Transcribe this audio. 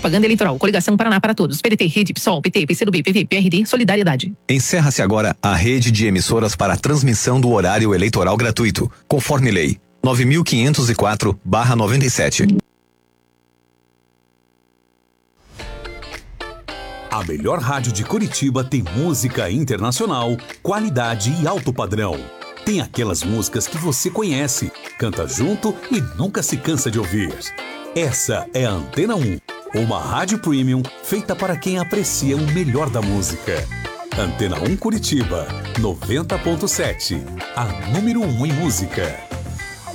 Propaganda eleitoral. Coligação Paraná para Todos. PDT, Rede, PSOL, PT, PCdoB, PV, PRD, Solidariedade. Encerra-se agora a rede de emissoras para transmissão do horário eleitoral gratuito, conforme lei 9504/97. A melhor rádio de Curitiba tem música internacional, qualidade e alto padrão. Tem aquelas músicas que você conhece, canta junto e nunca se cansa de ouvir. Essa é a Antena 1, uma rádio premium feita para quem aprecia o melhor da música. Antena 1 Curitiba, 90.7, a número 1 em música.